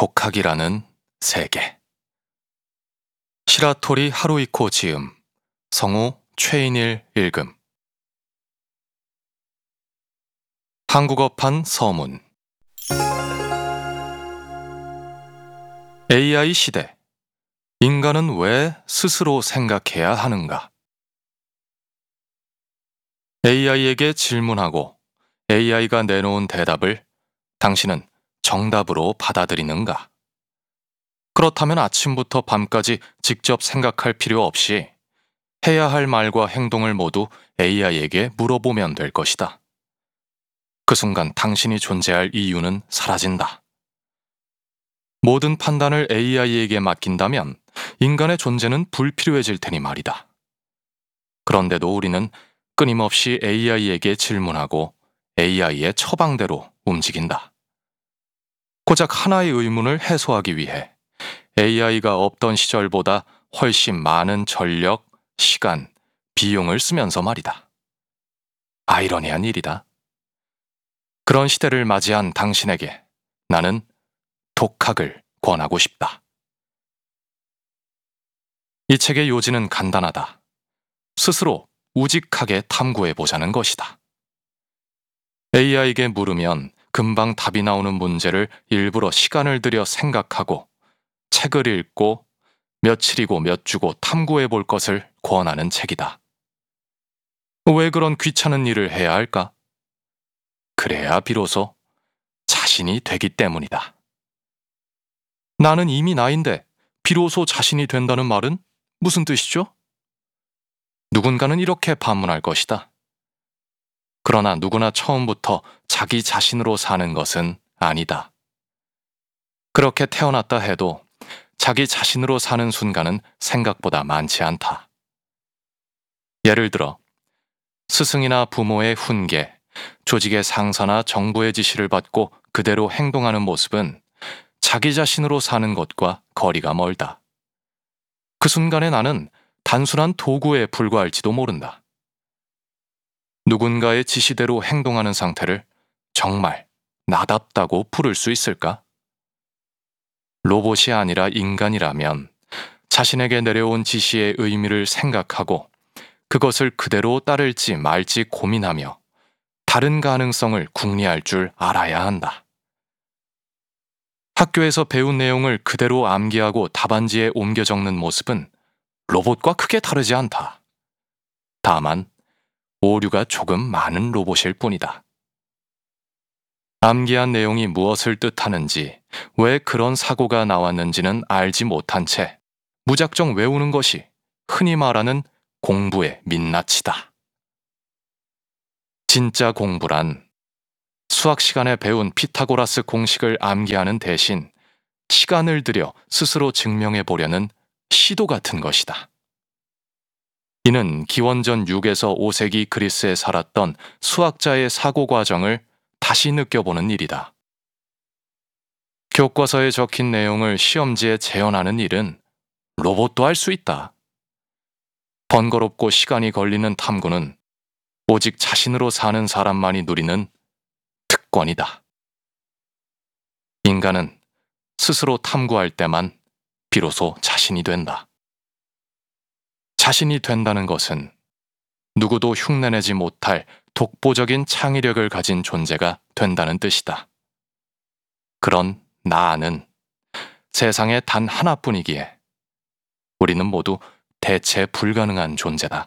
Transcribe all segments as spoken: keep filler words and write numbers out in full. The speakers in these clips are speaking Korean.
독학이라는 세계. 시라토리 하루이코 지음, 성우 최인일 읽음. 한국어판 서문. 에이아이 시대. 인간은 왜 스스로 생각해야 하는가? 에이아이에게 질문하고 에이아이가 내놓은 대답을 당신은 정답으로 받아들이는가? 그렇다면 아침부터 밤까지 직접 생각할 필요 없이 해야 할 말과 행동을 모두 에이아이에게 물어보면 될 것이다. 그 순간 당신이 존재할 이유는 사라진다. 모든 판단을 에이아이에게 맡긴다면 인간의 존재는 불필요해질 테니 말이다. 그런데도 우리는 끊임없이 에이아이에게 질문하고 에이아이의 처방대로 움직인다. 고작 하나의 의문을 해소하기 위해 에이아이가 없던 시절보다 훨씬 많은 전력, 시간, 비용을 쓰면서 말이다. 아이러니한 일이다. 그런 시대를 맞이한 당신에게 나는 독학을 권하고 싶다. 이 책의 요지는 간단하다. 스스로 우직하게 탐구해보자는 것이다. 에이아이에게 물으면 금방 답이 나오는 문제를 일부러 시간을 들여 생각하고 책을 읽고 며칠이고 몇 주고 탐구해볼 것을 권하는 책이다. 왜 그런 귀찮은 일을 해야 할까? 그래야 비로소 자신이 되기 때문이다. 나는 이미 나인데 비로소 자신이 된다는 말은 무슨 뜻이죠? 누군가는 이렇게 반문할 것이다. 그러나 누구나 처음부터 자기 자신으로 사는 것은 아니다. 그렇게 태어났다 해도 자기 자신으로 사는 순간은 생각보다 많지 않다. 예를 들어 스승이나 부모의 훈계, 조직의 상사나 정부의 지시를 받고 그대로 행동하는 모습은 자기 자신으로 사는 것과 거리가 멀다. 그 순간에 나는 단순한 도구에 불과할지도 모른다. 누군가의 지시대로 행동하는 상태를 정말 나답다고 부를 수 있을까? 로봇이 아니라 인간이라면 자신에게 내려온 지시의 의미를 생각하고 그것을 그대로 따를지 말지 고민하며 다른 가능성을 궁리할 줄 알아야 한다. 학교에서 배운 내용을 그대로 암기하고 답안지에 옮겨 적는 모습은 로봇과 크게 다르지 않다. 다만 오류가 조금 많은 로봇일 뿐이다. 암기한 내용이 무엇을 뜻하는지, 왜 그런 사고가 나왔는지는 알지 못한 채 무작정 외우는 것이 흔히 말하는 공부의 민낯이다. 진짜 공부란 수학 시간에 배운 피타고라스 공식을 암기하는 대신 시간을 들여 스스로 증명해 보려는 시도 같은 것이다. 이는 기원전 육에서 오 세기 그리스에 살았던 수학자의 사고 과정을 다시 느껴보는 일이다. 교과서에 적힌 내용을 시험지에 재현하는 일은 로봇도 할 수 있다. 번거롭고 시간이 걸리는 탐구는 오직 자신으로 사는 사람만이 누리는 특권이다. 인간은 스스로 탐구할 때만 비로소 자신이 된다. 자신이 된다는 것은 누구도 흉내내지 못할 독보적인 창의력을 가진 존재가 된다는 뜻이다. 그런 나는 세상에 단 하나뿐이기에 우리는 모두 대체 불가능한 존재다.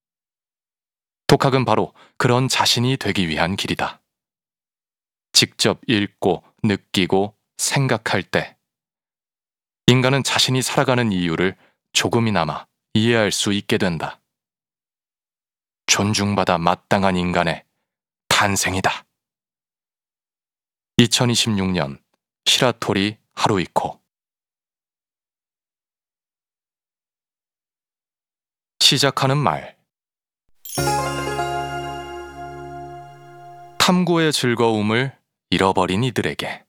독학은 바로 그런 자신이 되기 위한 길이다. 직접 읽고 느끼고 생각할 때 인간은 자신이 살아가는 이유를 조금이나마 이해할 수 있게 된다. 존중받아 마땅한 인간의 탄생이다. 이천이십육 년 시라토리 하루이코. 시작하는 말. 탐구의 즐거움을 잃어버린 이들에게.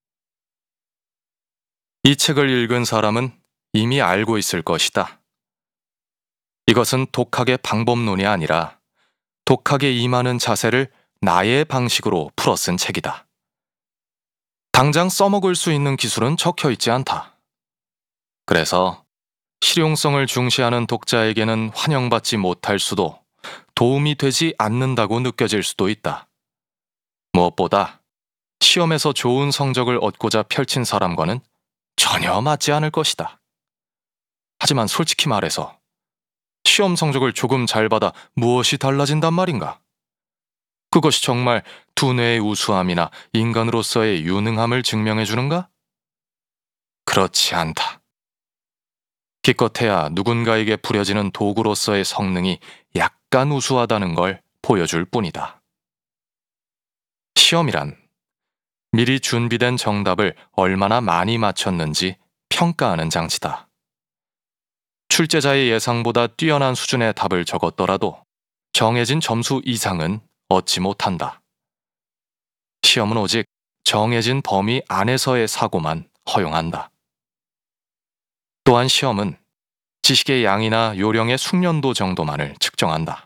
이 책을 읽은 사람은 이미 알고 있을 것이다. 이것은 독학의 방법론이 아니라 독학에 임하는 자세를 나의 방식으로 풀어쓴 책이다. 당장 써먹을 수 있는 기술은 적혀 있지 않다. 그래서 실용성을 중시하는 독자에게는 환영받지 못할 수도, 도움이 되지 않는다고 느껴질 수도 있다. 무엇보다 시험에서 좋은 성적을 얻고자 펼친 사람과는 전혀 맞지 않을 것이다. 하지만 솔직히 말해서 시험 성적을 조금 잘 받아 무엇이 달라진단 말인가? 그것이 정말 두뇌의 우수함이나 인간으로서의 유능함을 증명해 주는가? 그렇지 않다. 기껏해야 누군가에게 부려지는 도구로서의 성능이 약간 우수하다는 걸 보여줄 뿐이다. 시험이란 미리 준비된 정답을 얼마나 많이 맞췄는지 평가하는 장치다. 출제자의 예상보다 뛰어난 수준의 답을 적었더라도 정해진 점수 이상은 얻지 못한다. 시험은 오직 정해진 범위 안에서의 사고만 허용한다. 또한 시험은 지식의 양이나 요령의 숙련도 정도만을 측정한다.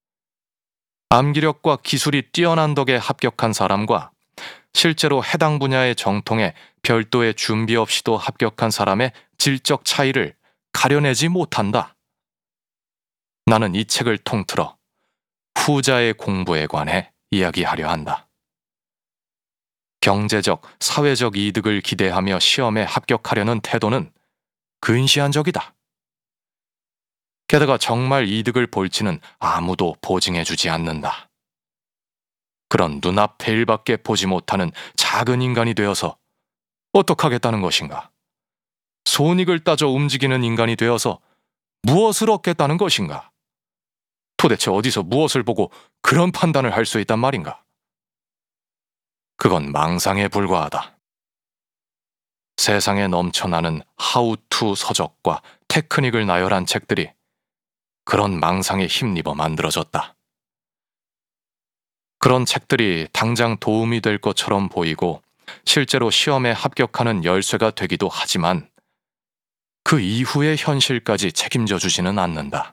암기력과 기술이 뛰어난 덕에 합격한 사람과 실제로 해당 분야의 정통에 별도의 준비 없이도 합격한 사람의 질적 차이를 가려내지 못한다. 나는 이 책을 통틀어 후자의 공부에 관해 이야기하려 한다. 경제적, 사회적 이득을 기대하며 시험에 합격하려는 태도는 근시안적이다. 게다가 정말 이득을 볼지는 아무도 보증해주지 않는다. 그런 눈앞 일밖에 보지 못하는 작은 인간이 되어서 어떡하겠다는 것인가? 손익을 따져 움직이는 인간이 되어서 무엇을 얻겠다는 것인가? 도대체 어디서 무엇을 보고 그런 판단을 할 수 있단 말인가? 그건 망상에 불과하다. 세상에 넘쳐나는 하우투 서적과 테크닉을 나열한 책들이 그런 망상에 힘입어 만들어졌다. 그런 책들이 당장 도움이 될 것처럼 보이고 실제로 시험에 합격하는 열쇠가 되기도 하지만 그 이후의 현실까지 책임져 주지는 않는다.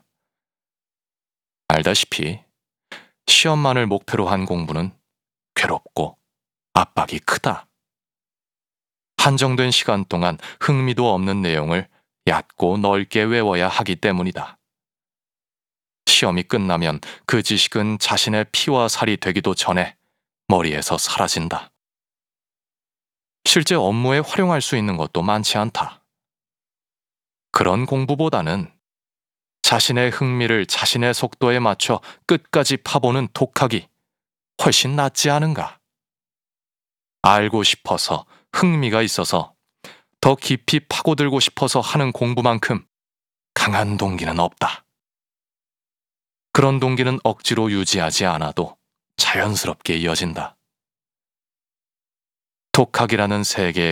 알다시피 시험만을 목표로 한 공부는 괴롭고 압박이 크다. 한정된 시간 동안 흥미도 없는 내용을 얕고 넓게 외워야 하기 때문이다. 시험이 끝나면 그 지식은 자신의 피와 살이 되기도 전에 머리에서 사라진다. 실제 업무에 활용할 수 있는 것도 많지 않다. 그런 공부보다는 자신의 흥미를 자신의 속도에 맞춰 끝까지 파보는 독학이 훨씬 낫지 않은가? 알고 싶어서, 흥미가 있어서, 더 깊이 파고들고 싶어서 하는 공부만큼 강한 동기는 없다. 그런 동기는 억지로 유지하지 않아도 자연스럽게 이어진다. 독학이라는 세계에